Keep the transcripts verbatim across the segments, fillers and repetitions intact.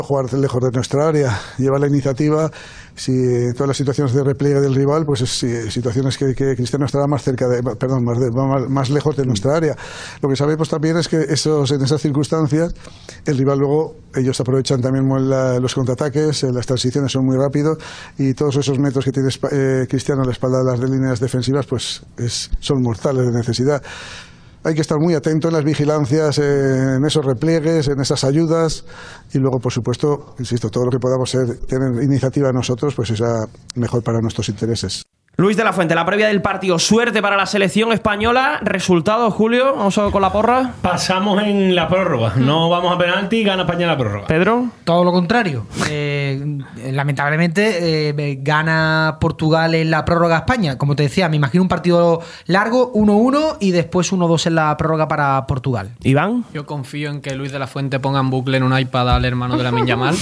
jugar lejos de nuestra área, llevar la iniciativa. Si en todas las situaciones de repliegue del rival, pues es eh, situaciones que, que Cristiano estará más cerca de, perdón, más, de, más, más lejos de nuestra área. Lo que sabemos también es que esos, en esas circunstancias el rival luego, ellos aprovechan también la, los contraataques, eh, las transiciones son muy rápidos y todos esos metros que tiene eh, Cristiano a la espalda de las líneas defensivas, pues es, son mortales de necesidad. Hay que estar muy atento en las vigilancias, eh, en esos repliegues, en esas ayudas y luego, por supuesto, insisto, todo lo que podamos ser, tener iniciativa nosotros, pues será mejor para nuestros intereses. Luis de la Fuente, la previa del partido, suerte para la selección española. Resultado, Julio, vamos a con la porra. Pasamos en la prórroga, no vamos a penalti, gana España en la prórroga. Pedro. Todo lo contrario. Eh, lamentablemente eh, gana Portugal en la prórroga a España. Como te decía, me imagino un partido largo, uno uno y después uno dos en la prórroga para Portugal. Iván. Yo confío en que Luis de la Fuente ponga en bucle en un iPad al hermano de Lamine Yamal,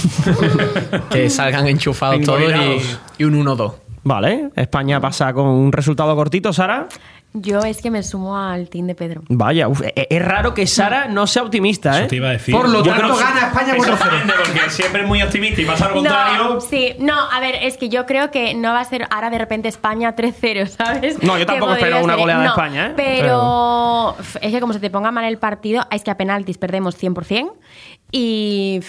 que salgan enchufados todos y, y un uno dos. Vale, España pasa con un resultado cortito, Sara. Yo es que me sumo al team de Pedro. Vaya, uf, es, es raro que Sara no sea optimista, ¿eh? Eso te iba a decir. Por lo Yo tanto, creo que gana España cuatro cero. Porque siempre es muy optimista y pasa al contrario. No, sí, no, a ver, es que yo creo que no va a ser ahora de repente España tres cero, ¿sabes? No, yo tampoco Que espero una ser. goleada de No, España, ¿eh? Pero, pero es que como se te ponga mal el partido, es que a penaltis perdemos cien por ciento y...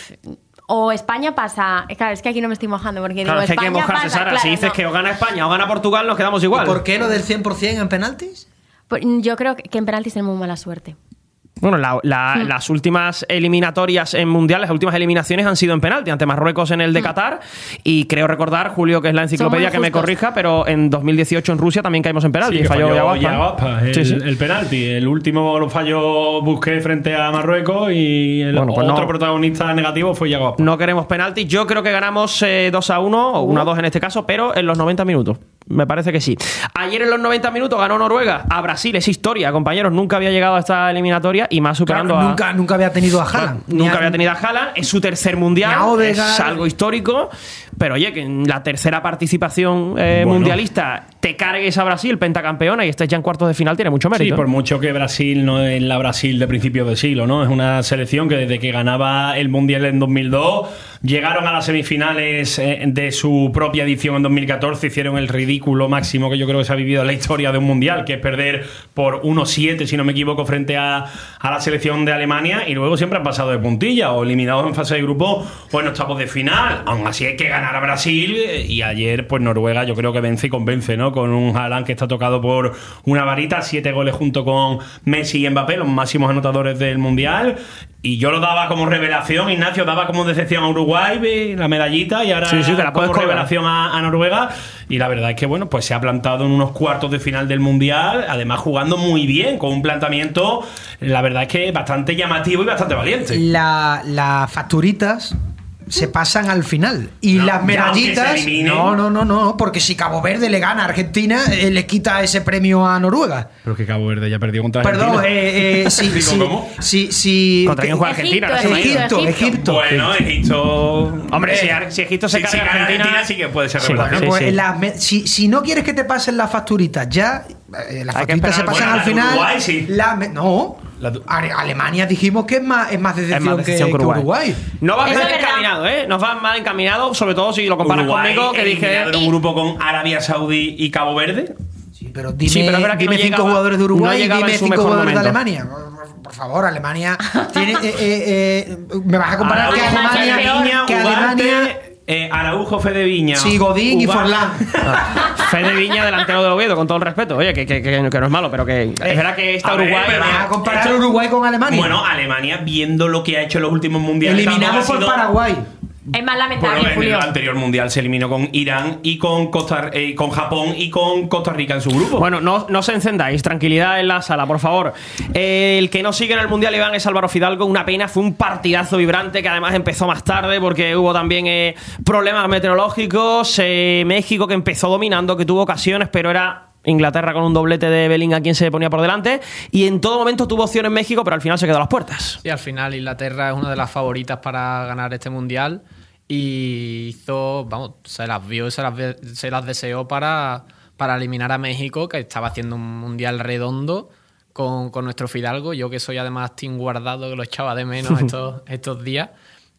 O España pasa... Claro, es que aquí no me estoy mojando porque claro, digo, es que hay que España mojarse, pasa, Sara. claro, Si dices no. que o gana España o gana Portugal, nos quedamos igual. ¿Y por qué lo del cien por ciento en penaltis? Pues yo creo que en penaltis tenemos mala suerte. Bueno, la, la, Hmm. las últimas eliminatorias en Mundial, las últimas eliminaciones han sido en penalti, ante Marruecos en el de Qatar, y creo recordar, Julio, que es la enciclopedia Son que muy me justos. corrija, pero en dos mil dieciocho en Rusia también caímos en penalti. Sí, que falló falló Yago Aspas. Yago Aspas, el, Sí, sí. el penalti. El último lo falló Busquets frente a Marruecos y el Bueno, pues otro no. protagonista negativo fue Yago Aspas. No queremos penalti. Yo creo que ganamos eh, dos a uno, o uno a dos en este caso, pero en los noventa minutos. Me parece que sí. Ayer en los noventa minutos ganó Noruega a Brasil. Es historia, compañeros. Nunca había llegado a esta eliminatoria y más superando Claro, a... nunca, nunca había tenido a Haaland. Nunca Ni a- había tenido a Haaland. Es su tercer mundial. Ni a Odegaard. Es algo histórico. Pero oye, que en la tercera participación eh, Bueno. mundialista te cargues a Brasil, pentacampeona, y estés ya en cuartos de final, tiene mucho Sí, mérito. por mucho que Brasil no es la Brasil de principios de siglo, ¿no? Es una selección que desde que ganaba el Mundial en dos mil dos, llegaron a las semifinales eh, de su propia edición en dos mil catorce, hicieron el ridículo máximo que yo creo que se ha vivido en la historia de un Mundial, que es perder por uno siete, si no me equivoco, frente a, a la selección de Alemania, y luego siempre han pasado de puntilla, o eliminados en fase de grupo, o en octavos de final. Aún así hay que ganar a Brasil, eh, y ayer, pues Noruega yo creo que vence y convence, ¿no? Con un Haaland que está tocado por una varita, siete goles junto con Messi y Mbappé, los máximos anotadores del Mundial. Y yo lo daba como revelación, Ignacio daba como decepción a Uruguay, ve, la medallita, y ahora Sí, sí, te la puedes como colgar. revelación a, a Noruega. Y la verdad es que, bueno, pues se ha plantado en unos cuartos de final del Mundial, además jugando muy bien, con un planteamiento, la verdad es que bastante llamativo y bastante valiente. La- Las facturitas se pasan al final. Y No, las ya aunque medallitas. se eliminen. No, no, no, no. Porque si Cabo Verde le gana a Argentina, eh, le quita ese premio a Noruega. Pero que Cabo Verde ya perdió contra Perdón, Argentina. eh, eh, sí, Digo, sí, ¿cómo? sí, sí, ¿Contra quién juega Argentina? Egipto, No se me ha ido. Egipto, Egipto. Egipto. Bueno, Egipto... Hombre, Eh, si, si Egipto se si- carga si a gana Argentina, Argentina sí que puede ser Sí, revelación. Bueno, sí, pues sí. las me- si, si no quieres que te pasen las facturitas, ya eh, las Hay que facturitas se esperar. pasan Bueno, al la de final. Uruguay, sí. la me- no. La de- Ale- Alemania dijimos que es más, es más es decepción, más decepción que, que que Uruguay. Uruguay. No va Eso mal es verdad. encaminado, ¿eh? Nos va mal encaminado, sobre todo si lo comparas Uruguay conmigo, que dije... eliminado en un grupo con Arabia Saudí y Cabo Verde. Sí, pero dime, Sí, pero es verdad que dime no cinco llegaba- jugadores de no Uruguay y llegaba en dime su cinco mejor jugadores de momento. Alemania. Por favor, Alemania tiene. eh, eh, eh, me vas a comparar que Araujo, Alemania. Fede Viña, que Ugarte, Alemania. eh, Araujo, Fede Viña. Sí, Godín y Ugarte. Forlán. Fede Viña, delantero del Oviedo, con todo el respeto. Oye, que, que, que, que no es malo, pero que es verdad que está a ver, Uruguay... pero ¿Me vas a comparar Esto- Uruguay con Alemania? Bueno, Alemania, viendo lo que ha hecho en los últimos mundiales, eliminado tampoco ha por sido- Paraguay. Es más Bueno, lamentable, en el Julio. anterior mundial se eliminó con Irán y con Costa, eh, con Japón y con Costa Rica en su grupo. Bueno, no, no se encendáis, tranquilidad en la sala, por favor. Eh, el que no sigue en el Mundial, Iván, es Álvaro Fidalgo. Una pena, fue un partidazo vibrante que además empezó más tarde porque hubo también eh, problemas meteorológicos. Eh, México que empezó dominando, que tuvo ocasiones, pero era Inglaterra con un doblete de Bellingham quien se ponía por delante. Y en todo momento tuvo opciones México, pero al final se quedó a las puertas. Sí, al final Inglaterra es una de las favoritas para ganar este mundial y hizo, vamos, se las vio y se las, ve- se las deseó para, para eliminar a México, que estaba haciendo un mundial redondo con, con nuestro Fidalgo. Yo que soy además team Guardado, que lo echaba de menos estos, estos días.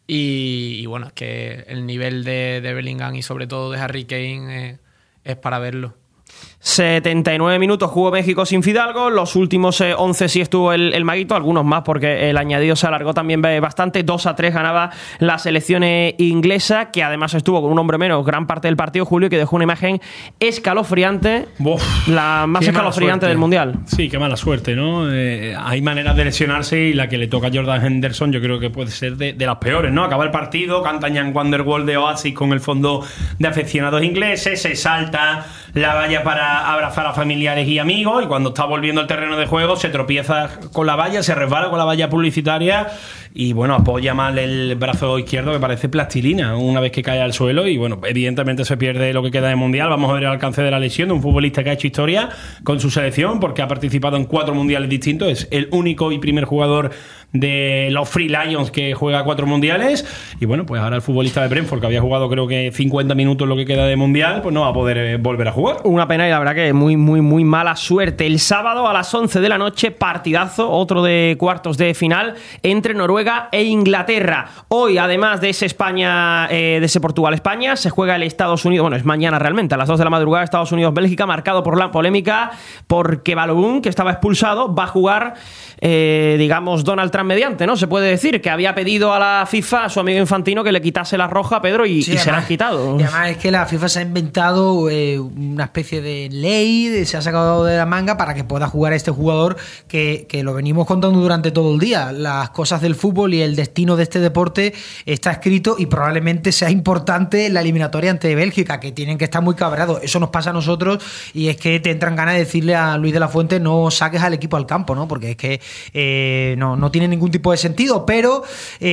Y, y bueno, es que el nivel de, de Bellingham y sobre todo de Harry Kane eh, es para verlo. setenta y nueve minutos jugó México sin Fidalgo, los últimos eh, once sí estuvo el, el Maguito, algunos más porque el añadido se alargó también bastante. Dos a tres ganaba la selección eh, inglesa, que además estuvo con un hombre menos gran parte del partido, Julio, y que dejó una imagen escalofriante, Uf, la más escalofriante del Mundial. Sí, qué mala suerte, ¿no? Eh, hay maneras de lesionarse y la que le toca a Jordan Henderson yo creo que puede ser de, de las peores, ¿no? Acaba el partido, canta Young Wonderwall de Oasis con el fondo de aficionados ingleses, se salta la valla para abrazar a familiares y amigos, y cuando está volviendo al terreno de juego se tropieza con la valla, se resbala con la valla publicitaria y bueno, apoya mal el brazo izquierdo que parece plastilina una vez que cae al suelo y bueno, evidentemente se pierde lo que queda de Mundial. Vamos a ver el alcance de la lesión de un futbolista que ha hecho historia con su selección porque ha participado en cuatro mundiales distintos, es el único y primer jugador de los Free Lions que juega cuatro mundiales y bueno, pues ahora el futbolista de Brentford que había jugado creo que cincuenta minutos lo que queda de Mundial, pues no va a poder eh, volver a jugar. Una pena y la verdad que muy muy muy mala suerte. El sábado a las once de la noche, partidazo, otro de cuartos de final entre Noruega e Inglaterra. Hoy, además de ese España, eh, de ese Portugal-España, se juega el Estados Unidos, bueno, es mañana realmente, a las dos de la madrugada, Estados Unidos-Bélgica, marcado por la polémica porque Balogun, que estaba expulsado, va a jugar, eh, digamos, Donald Trump mediante, ¿no? Se puede decir que había pedido a la FIFA, a su amigo Infantino, que le quitase la roja, Pedro, y, sí, y además, se la han quitado. Y además es que la FIFA se ha inventado eh, una especie de ley, se ha sacado de la manga para que pueda jugar este jugador que, que lo venimos contando durante todo el día. Las cosas del fútbol y el destino de este deporte está escrito y probablemente sea importante la eliminatoria ante Bélgica, que tienen que estar muy cabreados. Eso nos pasa a nosotros y es que te entran ganas de decirle a Luis de la Fuente no saques al equipo al campo, ¿no? Porque es que eh, no, no tiene ningún tipo de sentido, pero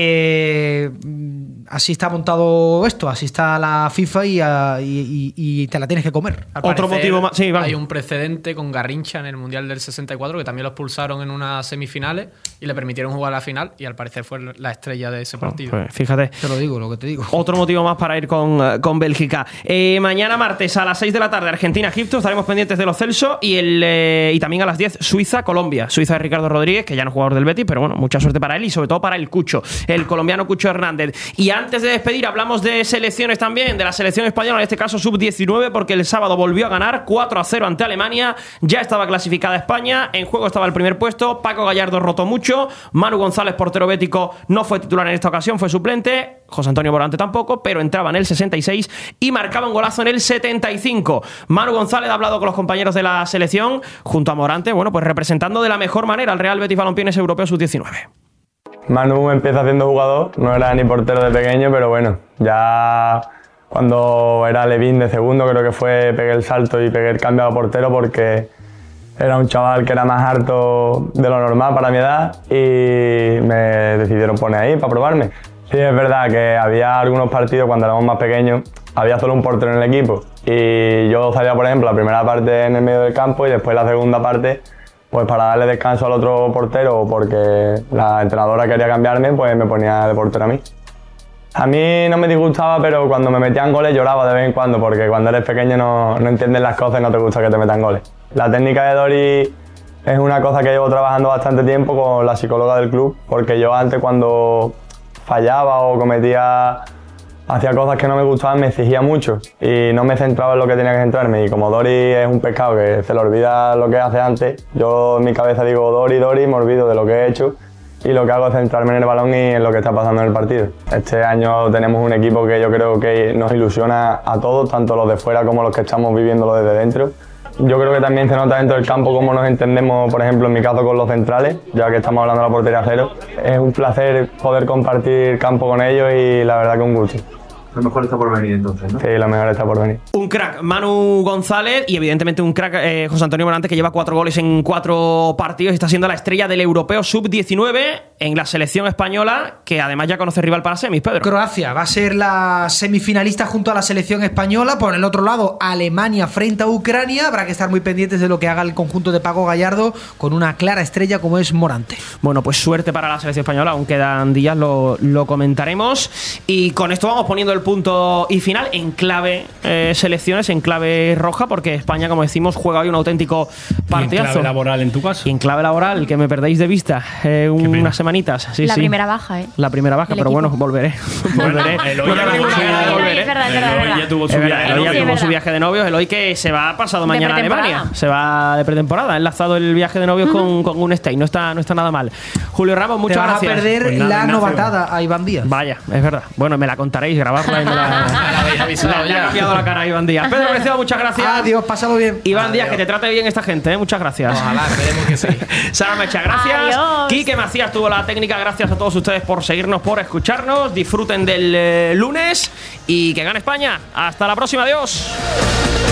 eh, así está montado esto, así está la FIFA y, a, y, y, y te la tienes que comer. Otro motivo más. Sí, vale. Hay un precedente con Garrincha en el Mundial del sesenta y cuatro que también lo expulsaron en unas semifinales y le permitieron jugar a la final y al parecer fue la estrella de ese partido. Oh, pues fíjate. Te lo digo, lo que te digo. Otro motivo más para ir con, con Bélgica. Eh, mañana martes a las seis de la tarde Argentina-Egipto, estaremos pendientes de los Celso y, el, eh, y también a las diez Suiza-Colombia. Suiza de Ricardo Rodríguez, que ya no es jugador del Betis, pero bueno, mucha suerte para él y sobre todo para el Cucho, el colombiano Cucho Hernández. Y antes de despedir hablamos de selecciones también, de la selección española, en este caso sub diecinueve, porque el sábado volvió a ganar cuatro a cero ante Alemania, ya estaba clasificada España, en juego estaba el primer puesto, Paco Gallardo rotó mucho, Manu González, portero bético, no fue titular en esta ocasión, fue suplente, José Antonio Morante tampoco, pero entraba en el sesenta y seis y marcaba un golazo en el setenta y cinco. Manu González ha hablado con los compañeros de la selección, junto a Morante, bueno, pues representando de la mejor manera al Real Betis Balompié en ese europeo sub diecinueve. Manu empieza siendo jugador, no era ni portero de pequeño, pero bueno, ya cuando era Levín de segundo creo que fue, pegué el salto y pegué el cambio a portero porque era un chaval que era más alto de lo normal para mi edad y me decidieron poner ahí para probarme. Sí, es verdad que había algunos partidos cuando éramos más pequeños, había solo un portero en el equipo y yo salía, por ejemplo, la primera parte en el medio del campo y después la segunda parte pues para darle descanso al otro portero porque la entrenadora quería cambiarme, pues me ponía de portero a mí. A mí no me disgustaba, pero cuando me metían goles lloraba de vez en cuando porque cuando eres pequeño no, no entiendes las cosas y no te gusta que te metan goles. La técnica de Dori es una cosa que llevo trabajando bastante tiempo con la psicóloga del club porque yo antes cuando fallaba o cometía, hacía cosas que no me gustaban, me exigía mucho y no me centraba en lo que tenía que centrarme. Y como Dori es un pescado que se le olvida lo que hace antes, yo en mi cabeza digo Dori, Dori, me olvido de lo que he hecho y lo que hago es centrarme en el balón y en lo que está pasando en el partido. Este año tenemos un equipo que yo creo que nos ilusiona a todos, tanto los de fuera como los que estamos viviéndolo desde dentro. Yo creo que también se nota dentro del campo cómo nos entendemos, por ejemplo, en mi caso con los centrales, ya que estamos hablando de la portería cero. Es un placer poder compartir campo con ellos y la verdad que un gusto. Lo mejor está por venir entonces, ¿no? Sí, lo mejor está por venir. Un crack, Manu González, y evidentemente un crack, eh, José Antonio Morante, que lleva cuatro goles en cuatro partidos y está siendo la estrella del europeo sub diecinueve en la selección española, que además ya conoce rival para semis, Pedro. Croacia va a ser la semifinalista junto a la selección española. Por el otro lado, Alemania frente a Ucrania. Habrá que estar muy pendientes de lo que haga el conjunto de Paco Gallardo con una clara estrella como es Morante. Bueno, pues suerte para la selección española, aún quedan días, lo, lo comentaremos. Y con esto vamos poniendo el punto punto y final en clave eh, selecciones, en clave roja, porque España, como decimos, juega hoy un auténtico partidazo. ¿Y en clave laboral en tu caso? Y en clave laboral, que me perdéis de vista eh, unas semanitas. Sí, la sí. primera baja, ¿eh? La primera baja, Del pero equipo. bueno, volveré. volveré. Eloy No ya tengo tuvo ninguna su- gana de volver, ¿eh? Es verdad, es verdad, Eloy es ya tuvo Es su verdad, viaje de Eloy ya novio. tuvo verdad. su viaje de novios. Eloy que se va pasado De mañana a pretemporada. Alemania. Se va de pretemporada. Ha enlazado el viaje de novios con, con un stay. No está, no está nada mal. Julio Ramos, Te muchas vas gracias. a perder Pues nada, la Ignacio. novatada a Iván Díaz. Vaya, es verdad. Bueno, me la contaréis, grabarla y me la. La habéis avisado Le ha ya. cambiado la cara a Iván Díaz. Pedro Preciado, muchas gracias. Adiós, pásalo bien. Iván Díaz, que te trate bien esta gente, ¿eh? Muchas gracias. Ojalá, esperemos que sí. Sara Mecha, gracias. Adiós. Quique Macías tuvo la técnica. Gracias a todos ustedes por seguirnos, por escucharnos. Disfruten del eh, lunes y que gane España. Hasta la próxima. Adiós.